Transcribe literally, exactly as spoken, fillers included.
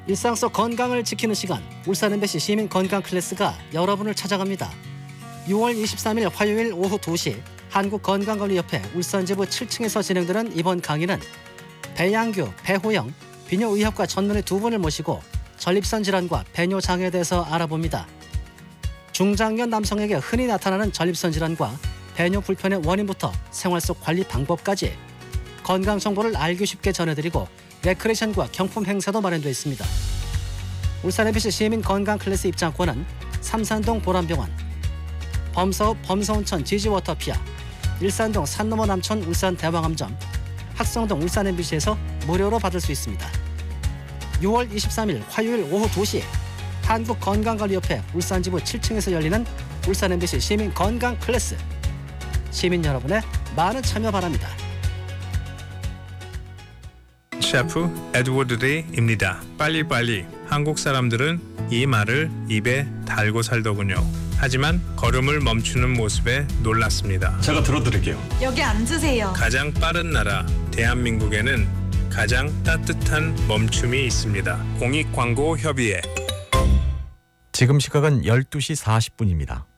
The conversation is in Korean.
일상 속 건강을 지키는 시간, 울산 엠비씨 시민 건강 클래스가 여러분을 찾아갑니다. 유월 이십삼일 화요일 오후 두 시 한국건강관리협회 울산지부 칠 층에서 진행되는 이번 강의는 배양규, 배호영, 비뇨의학과 전문의 두 분을 모시고 전립선 질환과 배뇨 장애에 대해서 알아봅니다. 중장년 남성에게 흔히 나타나는 전립선 질환과 배뇨 불편의 원인부터 생활 속 관리 방법까지 건강 정보를 알기 쉽게 전해드리고 레크레이션과 경품 행사도 마련되어 있습니다. 울산 엠비씨 시민 건강 클래스 입장권은 삼산동 보람병원, 범서읍 범서운천 지지워터피아, 일산동 산너머 남촌 울산 대왕암점, 학성동 울산 엠비씨에서 무료로 받을 수 있습니다. 유월 이십삼일 화요일 오후 두 시 한국건강관리협회 울산지부 칠 층에서 열리는 울산 엠비씨 시민 건강 클래스. 시민 여러분의 많은 참여 바랍니다. 셰프 에드워드 데이입니다. 빨리빨리. 한국 사람들은 이 말을 입에 달고 살더군요. 하지만 걸음을 멈추는 모습에 놀랐습니다. 제가 들어드릴게요. 여기 앉으세요. 가장 빠른 나라 대한민국에는 가장 따뜻한 멈춤이 있습니다. 공익광고협의회. 지금 시각은 열두 시 사십 분입니다.